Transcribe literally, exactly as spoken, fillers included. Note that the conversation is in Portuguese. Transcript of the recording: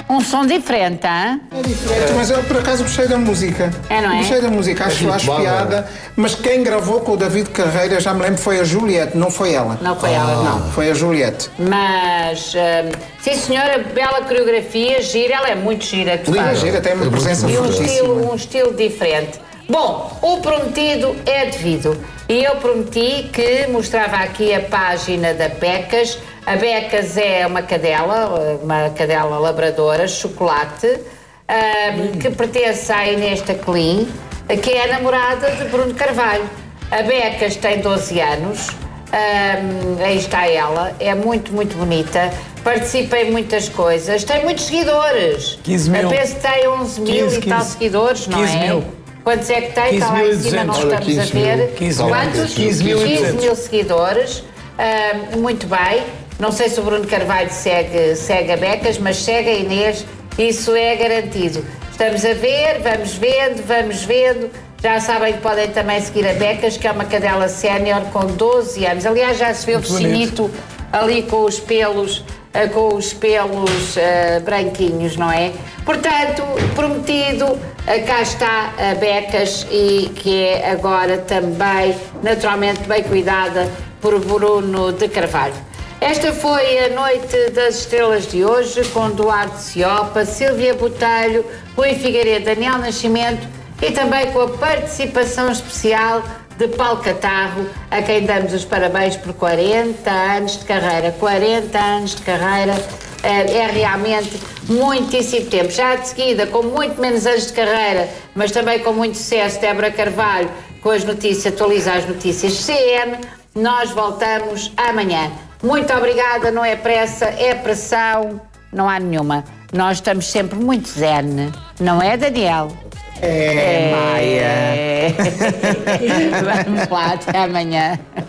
Um som diferente, hein? É diferente, mas eu por acaso gostei da música. É, não é? Gostei da música, acho, acho bom, piada. Mas quem gravou com o David Carreira, já me lembro, foi a Juliette, não foi ela. Não foi ela, não. Não, foi a Juliette. Mas, hum, sim senhora, bela coreografia, gira, ela é muito gira, de Linda, facto. gira, tem uma presença E um fortíssima. estilo, um estilo diferente. Bom, o prometido é devido. E eu prometi que mostrava aqui a página da Becas. A Becas é uma cadela, uma cadela labradora, chocolate, hum, que pertence à Inês Taclin, que é a namorada de Bruno Carvalho. A Becas tem doze anos, hum, aí está ela, é muito, muito bonita, participa em muitas coisas, tem muitos seguidores. quinze mil. Eu penso que tem onze mil quinze, e tal quinze. seguidores, não quinze é? mil. Quantos é que tem? Está lá em cima, não Olha, estamos a quinze mil. ver. quinze mil. Quantos? quinze mil e quinze duzentos. mil seguidores. Ah, muito bem. Não sei se o Bruno Carvalho segue, segue a Becas, mas segue a Inês, isso é garantido. Estamos a ver, vamos vendo, vamos vendo. Já sabem que podem também seguir a Becas, que é uma cadela sénior com doze anos. Aliás, já se vê o Muito bonito. focinito ali com os pelos, ah, com os pelos ah, branquinhos, não é? Portanto, prometido, ah, cá está a Becas, e que é agora também, naturalmente, bem cuidada por Bruno de Carvalho. Esta foi a Noite das Estrelas de hoje, com Duarte Ciopa, Sílvia Botelho, Rui Figueiredo, Daniel Nascimento e também com a participação especial de Paulo Catarro, a quem damos os parabéns por quarenta anos de carreira. quarenta anos de carreira é realmente muitíssimo tempo. Já de seguida, com muito menos anos de carreira, mas também com muito sucesso, Débora Carvalho, com as notícias, atualiza as notícias C M. Nós voltamos amanhã. Muito obrigada, não é pressa, é pressão, não há nenhuma. Nós estamos sempre muito zen, não é, Daniel? É, É. Vamos lá, até amanhã.